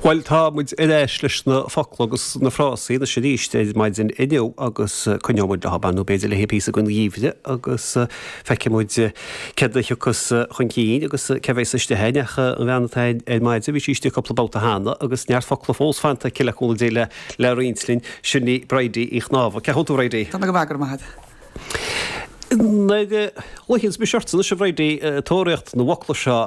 Weil tá muid éis leis na folklagus na Frásí na sé ríiste maid in idiú agus chunemuid le habbanú beidir le hépí a gon díomhide agus feicemuid ceadchas chun cíín agus cehééis iste heineach an bheantain maidide bhí síiste coppla hána agus near folkla fós fanta cileúla déile le rilín sinní breidí ich náha. Ceú réidí? Tá go bhagad maihad. Lehins beseirtna se bhréidí tóireacht na bhla seo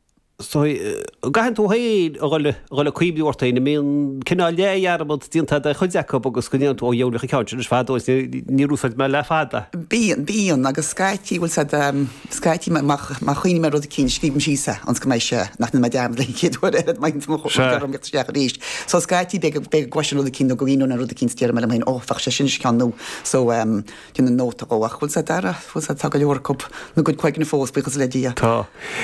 gahan tú héad roiile cuiimhúirtaí na míon cinál léarmod dionanta a chuideach agus goíon tú dheolacha ceantin fád ní rúfaid me le fada. Bíon agus Skytí bhfuil Skytí má chuoine mar rud cín scríbm sísa ans go mééis se nach na deam le chéadhfuir maint mteach ríist. So Skytí be gcuisiú cín go gíú na rud cín tíar me main ófach sé sin ceanú so duna nóta óach bhfuil sa dara bhfuil sa tag leorcop na go chuig na fós buchas le dí. Tá.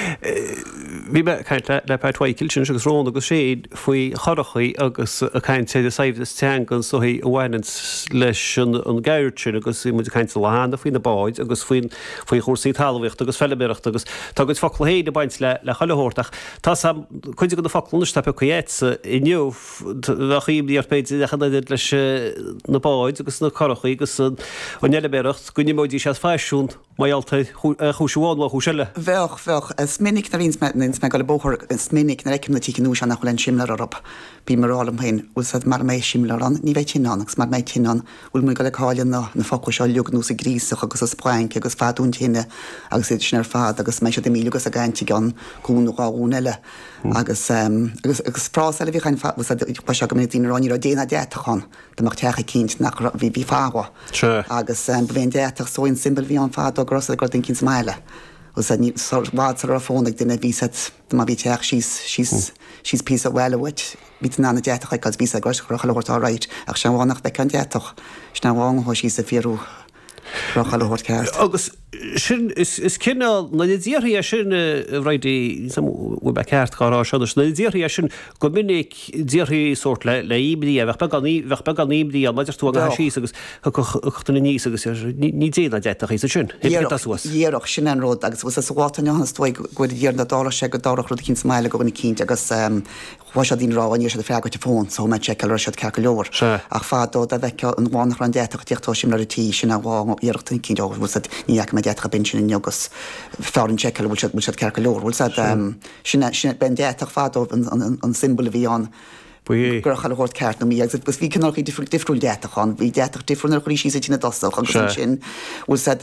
Caiint le peithaicil sin agus rón agus séad faoi chorachaí agus a caiint sé saomh teangan soí bhhainint leis an gaiirtin agus mu caiint lehanana faoin na báid agus faoin chósaí talhaocht agus fellebereacht agus tá go focail héad a baint le choilethirteach. Tá chuide go na focailna tape chuéitsa inniuh chuíomí ar péidir lechanaidir leis na báid agus na chorachaí agus an eilebereacht go nimóidí sé feisiún maialta chúisiúháin chúisiile. Bheoch is minic na rins me go le bóthir is minic na reicim na tíú se nach len simlar arab. Bí marrálam hain úsad mar méid simlar an, ní bheith tinán agus mar méid tinán bhfuil mu go le cáilean na focail seo leúganú sa grísach agus a spráinc agus fadún tinine agus idir sin ar fad agus mé se de mílugus a gaiinte gan cúnú gáún eile agus prás eile bhí chain se go mé tíine ráníí a déna déachán deach techa cinint nach bhí fáha agus bhhéon déach sóin simbal bhí an fád agras a grodin cin meile. Was a vád ar fónig duna ví má bhí teach síos pí a bhile bhid ví anna déach ag ví a grochailtá réid ach se bhánach be an déach sna bháin sí a fiú rochailhort ceart. Agus sin is cinál na ddíirí sin bhréidí be ceart chárá segus na ddíirí sin go minic ddíirí sort le íbdí a bheith be gan íbdí a maidir tú a sí agus chuna níos agus ní déna déach í sin. Díoch sin an ród agus was sátain an stoi go díar na dá se go dách rud cinn meile go na cinint agus se dín rá an se fé go fón so me check se ce leor ach fádó a bheith an bháin an déach tíochtá sim le tí sin a bháin íireachtain cinn níach me déach bin sin agus fearin check bhil se ce leor bhil sin ben déach fádó an symbol bhí an Grochailhort ceart na mí agus bus bhí canál difriúil déachán, bhí déach difriúnar choí sí tína dosach an sin bhfuil sé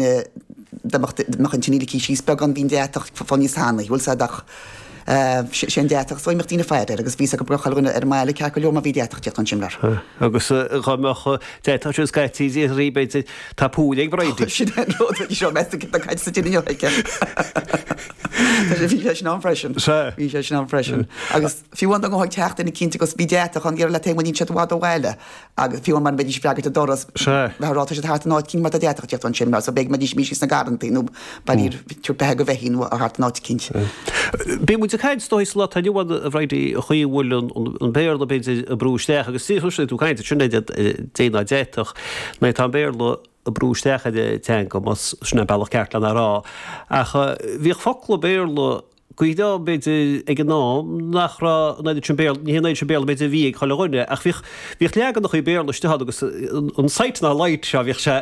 an tíí síos be an bhín déach fan níos hána, bhfuil séach sin déach soim mar tína féidir agus ví go brochailna ar meile ce go leom a bhí déach teach an simlar. Agus chumeach détá Skytí ríbeid tá púlaigh breide. Sin seo me caiid sa tíine aice. Bhí sé sin an freisin. Bhí sé sin an freisin. Agus fiúhain go háid techt inna cinnta go bídéach an ggéir le téimhaín se bhád bhile agus fiúan man beidir freagat a doras bhrá sé háart náid cin mar a déach teach an simlar, so beag me dís mí na garantíú bailír tú be go bheithín a hart náid cinint. Bí mu a caiid stois lá taúhaid a bhréidí chuíhúil an béirla beidir a brúisteach agus síhuiir tú caiinte sinna déana déach na tá béirla a brúisteach de te go mas sinna bailach ceartlan ará. Ach bhíh focail béirla Cuidá beidir ag ná nachrá héanaid se béal beidir bhí choileáine ach bhíh legan nach chu béirlaiste agus an saitna leit se bhíh se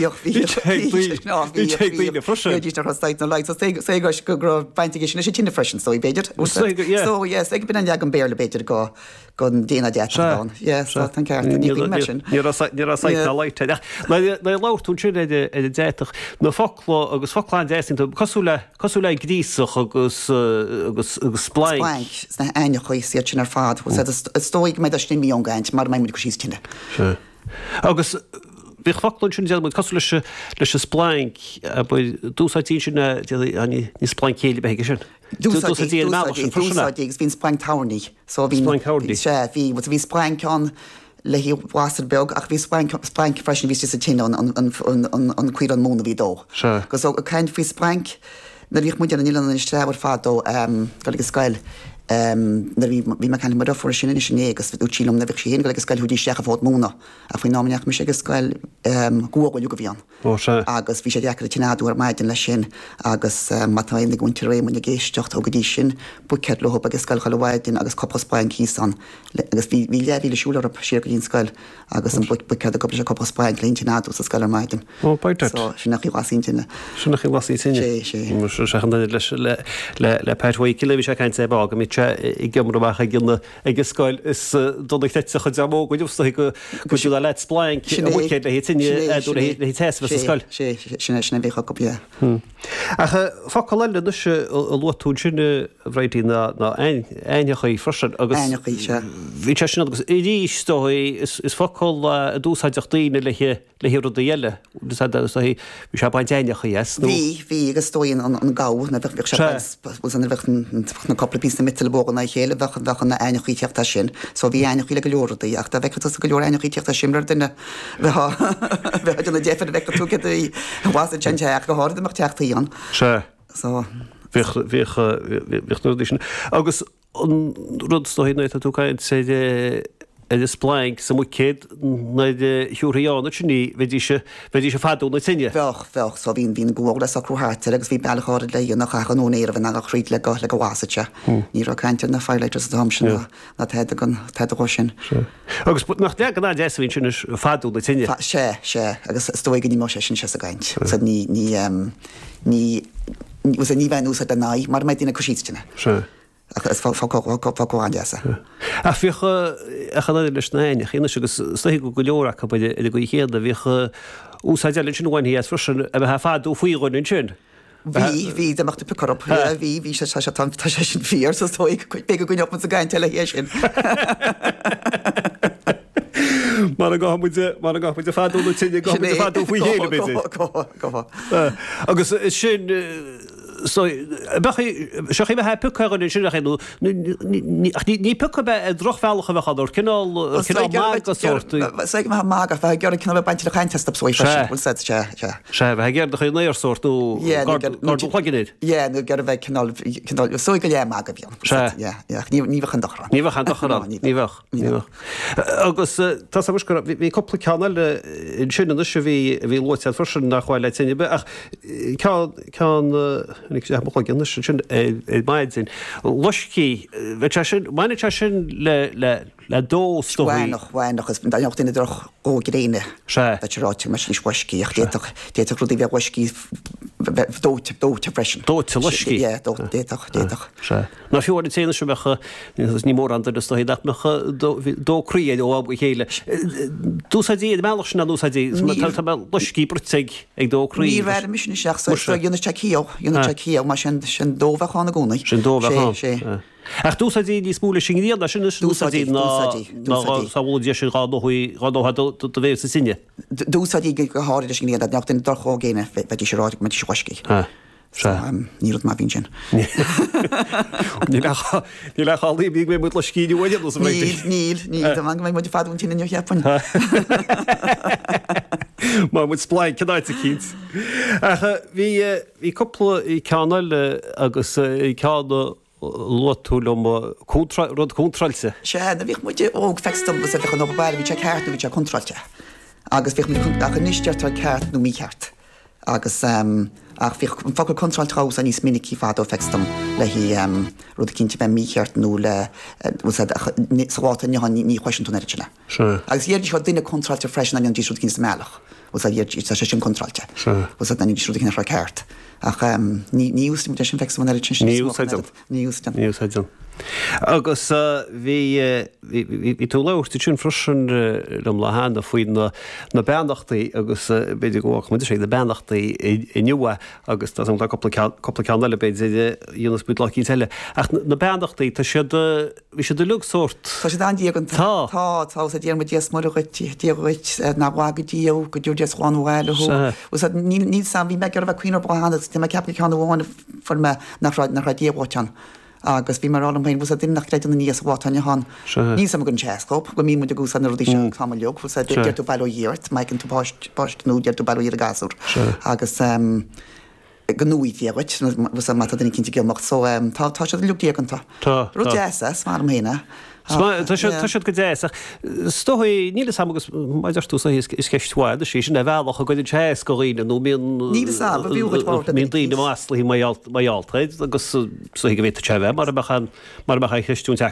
na leit sé go gro baintige sin sé tinine freisin so beidir ag bin an leag an béirla beidir go déna deán an ceart Ní saitna leite. Na láirtún sin déach na folá agus folláin déint cosú le grísach agus spláin na aine chuí sin ar fád stóigh méid sin míon gaiint mar mé go síos tinine. Agus bhí folún sin mu cosú leis spláin dúsáití sinna ní spláin céile beige sin. Dúsáidígus hín spláin táirní so hí spláinán le hí bháar beg ach bhí spláin freisin ví sa tin an cuiir an móna bhí dó. Gus a caiint fhí spláin na bhíh muidir an Ilan an stréhar fádó go Scail bhí me can mar for sin sin égus ú tílam na bh sé hé agus scail húdí seach a fót múna a faoi náneach me agus scail gohil go bhíán. Agus bhí sé deachar tínáú ar maidin le sin agus matáinnig gúntir ré mun géistecht ó godí sin buceir le agus scail chaáidin agus coppáin cíán agus bhí lehíle siúlar a sé go dín scail agus an bucead a go se coppáin lín tínáú sa scail maidin. sin nach wasíine. Sin nach wasíine le peirhaí le bhí sé caiint sé bag mí i gimrach ginne ag scoil is donna teach chu deamó go dústa go siú le leit splein chéad le héine scoil. Sinna bhí go bí. Fá leile nu se luún sinne bhreití na ainechaí freisin agus bhí te sin agus i rítóí is focail a dúsáideachtaíine le hiú a dhéile bhí se baint ainechaí hí agus tóíon an gá na bh an na coppla pí na mitbógan na chéile bhechan na ainechaí teachta sin, so bhí ainechaí le go leordaí ach bhecha go leor ainechaí teachta simlar duine bheit na défir bhecha túcha bhá teach go háir amach teachtaíon. Se bhíh sin. Agus an rudtóí tú caiint sé is splein sa mu céad na hiúraíánna sinní bhí sé fadú na tinne. Bheh so bhín ggóla a cruúthte agus bhí beáir le nach chaúnéir bh nach chríd le go bhásaite. Ní a caiinte na fáileidir dám sin na go sin. Agus nach de gan déhín sin is fadú na tinne. sé agus stoig ní mar sin se a gaiint. ní bheith ús a ná mar méid dína cosíistena. fááinsa. A bhícha leis naine chéine agus slé go go leorach i go chéad a bhícha úsáideile sin bhain hías frisin a bheit fadú faoíáin sin. Bhí amachta picarop hí sé sin fír sa tóig be go gúneop a gaiin teile hé sin. Mar gaid fadú tinine go fadú faoi héile agus sin seché bheit pucairn sin chéú ní puca be drochhhecha bhechaú cinál mágasúirtú. Sé má a bheit gear cinna baint le chaintesta sóid sé bheit géir chu néir sortú chuigeid? Ié nu gar bheith só go lé má a bhíon. Níhchan dochrán. Níhchan dochrán níheh. Agus tá bhí coppla ceanna in sinna se bhí lotead frisin nach cháil le tinine be ach gan sin maid sin. Luiscí meine te sin le dóhhainach is daocht inna droch ó gréine ráte mar sin shuicí ach déach rudí bheith huicí dóte freisin. Dóte luiscí? Déach. Na fiúir téine se mecha ní mór an is stoíach mecha dóríad ó chéile. Dúsadí meach sin na dúsadí luiscí brutig ag dóríí. Ní bhe mis seach dionne teío mar sin dóbhachána gúna. Sin dóbhá sé. Ach dúsadí ní smúla sin íad sin dúsadí sáúdí sin rádóí bhéh sa sinne. Dúsadí go háir sin íad necht in dorchó géine bheití sé ráid me shuicí. Ní má vín sin. Ní leáí bí mé mu le scíúide Níl mé mu fadún tína hepan. Má mu splein cedáid a cínt. Bhí coppla í ceanna agus í ceanna lotúlum rud contralse. Se na bhíh muide óg festam a bheitcha nó bail bhí ceart bhí contralte. Agus bhíh a níisteart ceart nó mícheart. Agus ach bhí fa contraltrá a níos minicí fádó festam le hí rud cinnte be mícheart nó le sáta ní chuisiúnéirtile. Agus dhéidir chu duine contralte freisin an dísú cinn meach. Was sé sin contralte. Was na níú cin ra ceart. Ach níús sin fe Níús. Agus bhí tú leirtú sin frisin lem le hána faoin na benachtaí agus beidir goach mu sé na benachtaí i nua agus tá le coppla ceanna le beidir dionas bud leí teile. Ach na benachtaí tá bhí sé de lugsort. Tá sé dígan tá sé díar me díos mar díit nahhagadío go dúr díos cháinhile ní sam bhí me ar bh cuioine bhhanana te me ceapla ceanna bháinna for me nach díomhhatean. Agus bhí mar an bus a duine nach réidir na níos bhátainine há. Ní sam gon teascop, go mí mu a gús an rudí se chamleog, fu deir tú bailíirt, me cinn tú páist nó deir tú bailí a gasúr. Agus ganúítíagait was a mata den cinnti geach so tá se luútíaganta. Ru SS mar héine. Tá si go déach. Stoí níle samgus maidirú is ceistháil a sí sin a bhealach a goidir tééis goíine nó mín líine máslaí maialtraid agus go bhéte teh mar a cheistún